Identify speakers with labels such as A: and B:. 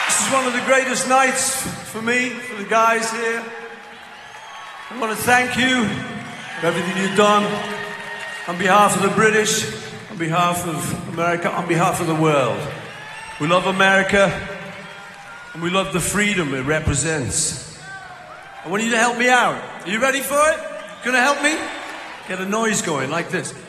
A: This is one of the greatest nights for me, for the guys here. I want to thank you for everything you've done on behalf of the British, on behalf of America, on behalf of the world. We love America and we love the freedom it represents. I want you to help me out. Are you ready for it? Gonna help me? Get a noise going like this.